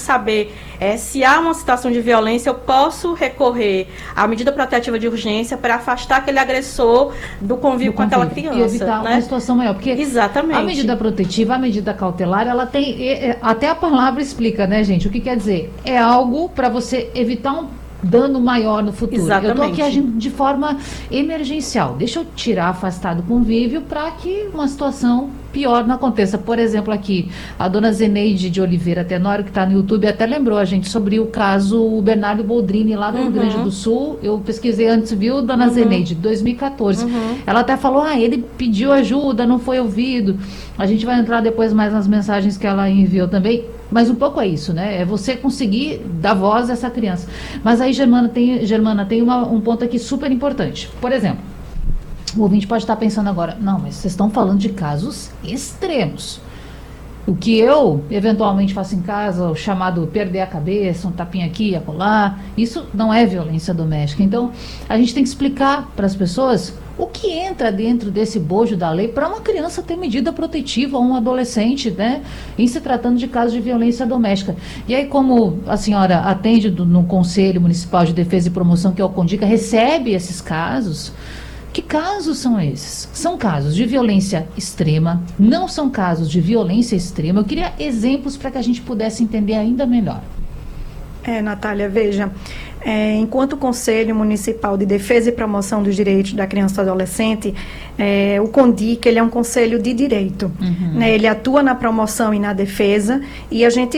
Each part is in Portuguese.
saber se há uma situação de violência, eu posso recorrer à medida protetiva de urgência para afastar aquele agressor do convívio com aquela criança. E evitar uma situação maior. Porque exatamente. A medida protetiva, a medida cautelar, ela tem... Até a palavra explica, né, gente? O que quer dizer? É algo para você evitar um dano maior no futuro. Exatamente. Eu estou aqui agindo de forma emergencial. Deixa eu tirar, afastar do convívio para que uma situação pior não aconteça. Por exemplo, aqui, a dona Zeneide de Oliveira Tenório, que está no YouTube, até lembrou a gente sobre o caso Bernardo Boldrini, lá no Rio Grande do Sul. Eu pesquisei antes, viu, dona Zeneide, 2014. Ela até falou, ele pediu ajuda, não foi ouvido. A gente vai entrar depois mais nas mensagens que ela enviou também. Mas um pouco é isso, né? É você conseguir dar voz a essa criança. Mas aí, Germana, tem um ponto aqui super importante. Por exemplo, o ouvinte pode estar pensando agora, não, mas vocês estão falando de casos extremos. O que eu, eventualmente, faço em casa, o chamado perder a cabeça, um tapinha aqui, acolá, isso não é violência doméstica. Então, a gente tem que explicar para as pessoas o que entra dentro desse bojo da lei para uma criança ter medida protetiva ou um adolescente, né, em se tratando de casos de violência doméstica. E aí, como a senhora atende no Conselho Municipal de Defesa e Promoção, que é o CONDICA, recebe esses casos, que casos são esses? São casos de violência extrema, não são casos de violência extrema. Eu queria exemplos para que a gente pudesse entender ainda melhor. Natália, veja, enquanto Conselho Municipal de Defesa e Promoção dos Direitos da Criança e do Adolescente, o CONDIC, ele é um conselho de direito, né? Ele atua na promoção e na defesa, e a gente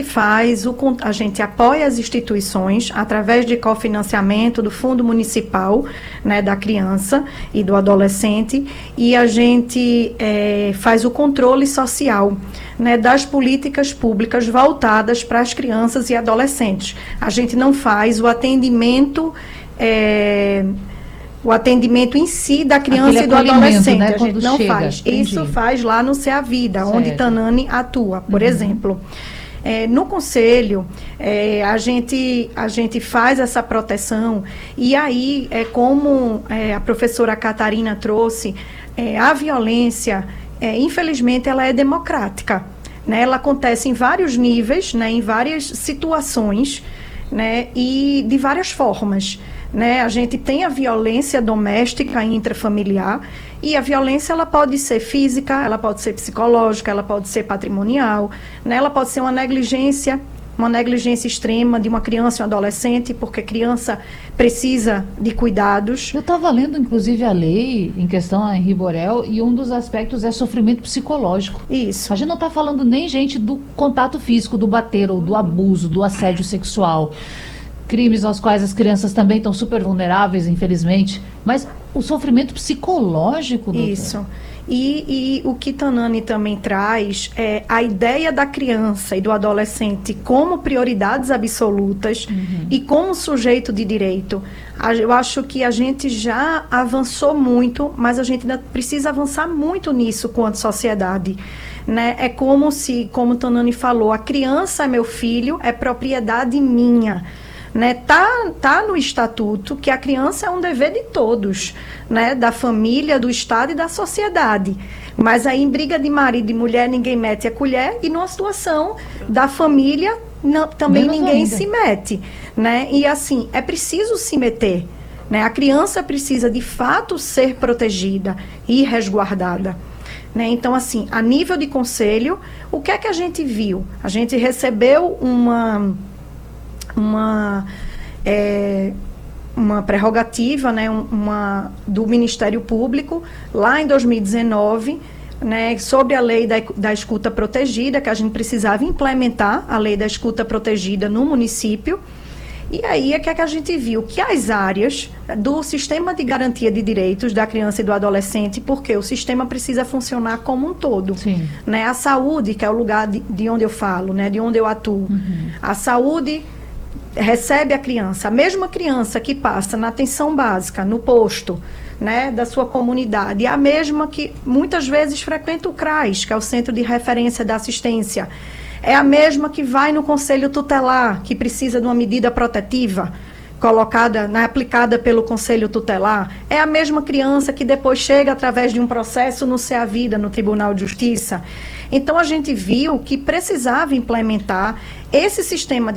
apoia as instituições através de cofinanciamento do Fundo Municipal, né, da Criança e do Adolescente, e a gente faz o controle social, né, das políticas públicas voltadas para as crianças e adolescentes. A gente não faz o atendimento em si da criança e do adolescente, né, a gente não faz. Entendi. Isso faz lá no CEA Vida, certo, onde Tanani atua, por exemplo. No conselho, a gente faz essa proteção, e aí, como a professora Catarina trouxe, a violência, infelizmente, ela é democrática, né? Ela acontece em vários níveis, né, em várias situações, né, e de várias formas, né? A gente tem a violência doméstica e intrafamiliar, e a violência, ela pode ser física, ela pode ser psicológica, ela pode ser patrimonial, né? Ela pode ser uma negligência extrema de uma criança e um adolescente, porque criança precisa de cuidados. Eu estava lendo, inclusive, a lei em questão, Henri Borel, e um dos aspectos é sofrimento psicológico. Isso. A gente não está falando nem, gente, do contato físico, do bater, ou do abuso, do assédio sexual, crimes aos quais as crianças também estão super vulneráveis, infelizmente, mas o sofrimento psicológico, doutor. Isso. E o que Tanani também traz é a ideia da criança e do adolescente como prioridades absolutas e como sujeito de direito. Eu acho que a gente já avançou muito, mas a gente ainda precisa avançar muito nisso quanto sociedade, né? É como Tanani falou, a criança é meu filho, é propriedade minha. Né, tá no estatuto que a criança é um dever de todos, né, da família, do Estado e da sociedade. Mas aí em briga de marido e mulher ninguém mete a colher, e numa situação da família também menos ninguém ainda se mete, né? E assim, é preciso se meter, né? A criança precisa de fato ser protegida e resguardada. Né? Então, assim, a nível de conselho, o que é que a gente viu? A gente recebeu uma prerrogativa, né, do Ministério Público, lá em 2019, né, sobre a lei da escuta protegida, que a gente precisava implementar a lei da escuta protegida no município. E aí é que a gente viu que as áreas do sistema de garantia de direitos da criança e do adolescente, porque o sistema precisa funcionar como um todo. Sim. Né? A saúde, que é o lugar de onde eu falo, né, de onde eu atuo. A saúde recebe a criança, a mesma criança que passa na atenção básica, no posto, né, da sua comunidade, é a mesma que muitas vezes frequenta o CRAS, que é o Centro de Referência da Assistência, é a mesma que vai no Conselho Tutelar, que precisa de uma medida protetiva colocada, né, aplicada pelo Conselho Tutelar, é a mesma criança que depois chega através de um processo no CEA Vida, no Tribunal de Justiça. Então a gente viu que precisava implementar esse sistema